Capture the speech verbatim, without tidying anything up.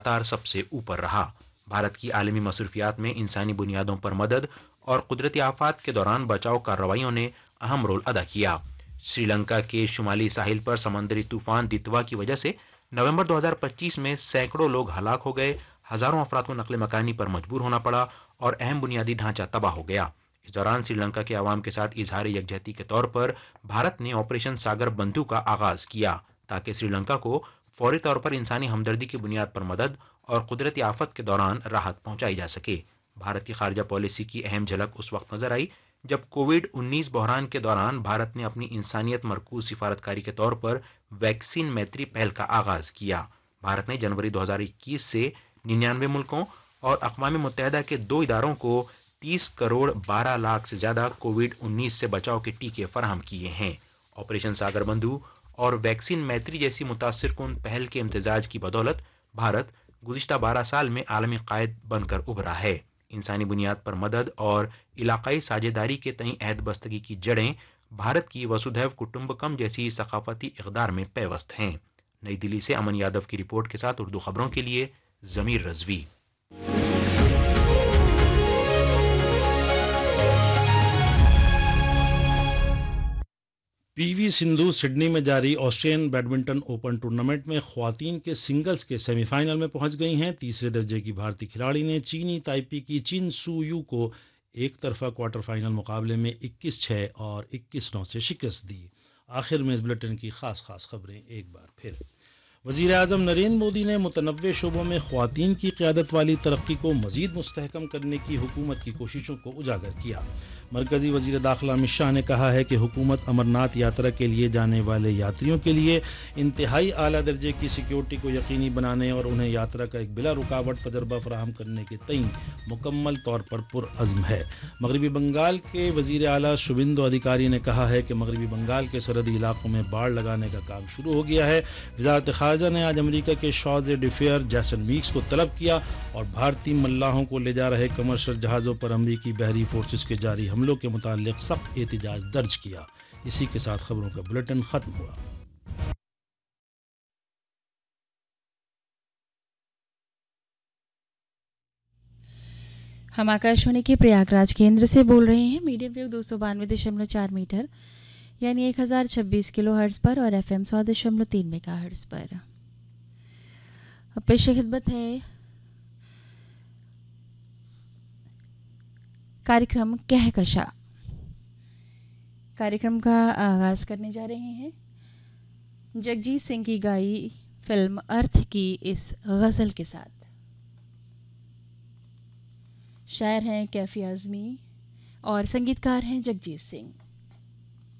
लगातार सबसे ऊपर रहा। भारत की आलमी मसरूफियात में इंसानी बुनियादों पर मदद और कुदरती आफात के दौरान बचाव कार्रवाइयों ने अहम रोल अदा किया। श्रीलंका के शुमाली साहिल पर समंदरी तूफान दितवा की वजह से नवंबर दो हज़ार पच्चीस में सैकड़ों लोग हलाक हो गए, हजारों अफराद को नकल मकानी पर मजबूर होना पड़ा और अहम बुनियादी ढांचा तबाह हो गया। इस दौरान श्रीलंका के अवाम के साथ इजहार यकजहती के तौर पर भारत ने ऑपरेशन सागर बंधु का आगाज किया ताकि श्रीलंका को फौरी तौर पर इंसानी हमदर्दी की बुनियाद पर मदद और कुदरती आफत के दौरान राहत पहुंचाई जा सके। भारत की खारजा पॉलिसी की अहम झलक उस वक्त नजर आई जब कोविड उन्नीस बहरान के दौरान भारत ने अपनी इंसानियत मरकूज सिफारतकारी के तौर पर वैक्सीन मैत्री पहल का आगाज किया। भारत ने जनवरी दो हज़ार इक्कीस से निन्यानवे मुल्कों और अक़वाम मुत्तहिदा के दो इदारों को तीस करोड़ बारह लाख से ज़्यादा कोविड उन्नीस से बचाव के टीके फराहम किए हैं। ऑपरेशन सागर बंधु और वैक्सीन मैत्री जैसी मुतासिर कुन पहल के इम्तजाज की बदौलत भारत गुज़िश्ता बारह साल में आलमी कायद बनकर उभरा है। इंसानी बुनियाद पर मदद और इलाकाई साझेदारी के तई अहद बस्तगी की जड़ें भारत की वसुधैव कुटुंबकम जैसी सकाफती इक़दार में पैवस्त हैं। नई दिल्ली से अमन यादव की रिपोर्ट के साथ उर्दू खबरों के लिए ज़मीर रज़वी। पीवी सिंधु सिडनी में जारी ऑस्ट्रेलियन बैडमिंटन ओपन टूर्नामेंट में ख्वातीन के सिंगल्स के सेमीफाइनल में पहुंच गई हैं। तीसरे दर्जे की भारतीय खिलाड़ी ने चीनी ताइपी की चिन सू यू को एक तरफा क्वार्टर फाइनल मुकाबले में इक्कीस छः और इक्कीस नौ से शिकस्त दी। आखिर में इस बुलेटिन की खास खास खबरें एक बार फिर। वज़ीर आज़म नरेंद्र मोदी ने मुतनव्वे शोबों में ख्वातीन की क़यादत वाली तरक्की को मज़ीद मुस्तहकम करने की हुकूमत की कोशिशों को उजागर किया। मरकज़ी वज़ीर दाखिला अमित शाह ने कहा है कि हुकूमत अमरनाथ यात्रा के लिए जाने वाले यात्रियों के लिए इंतहाई आला दर्जे की सिक्योरिटी को यकीनी बनाने और उन्हें यात्रा का एक बिला रुकावट तजर्बा फराहम करने के तई मुकम्मल तौर पर पुरअज़्म है। मगरबी बंगाल के वज़ीर आला शुभेंदु अधिकारी ने कहा है कि मगरबी बंगाल के सरहदी इलाकों में बाढ़ लगाने का काम शुरू हो गया है। वज़ारत ख़ारजा ने आज अमरीका के शॉज़ डिफेयर जैसन मीक्स को तलब किया और भारतीय मल्लाहों को ले जा रहे कमर्शियल जहाज़ों पर अमरीकी बहरी फोर्सेस के जारी हमलों के मुताल्लिक़ सख्त एहतिजाज दर्ज किया। इसी के साथ खबरों का बुलेटिन ख़त्म हुआ। हम आकाशवाणी के प्रयागराज केंद्र से बोल रहे हैं। मीडियम वेव दो सौ बानवे दशमलव चार मीटर यानी एक हज़ार छब्बीस किलो हर्ट्ज़ पर और एफ एम सौ दशमलव तीन मेगा हर्ट्ज़ पर। अब पेश खिदमत है कार्यक्रम कहकशा। कार्यक्रम का आगाज़ करने जा रहे हैं जगजीत सिंह की गाई फिल्म अर्थ की इस गज़ल के साथ। शायर हैं कैफी आज़मी और संगीतकार हैं जगजीत सिंह।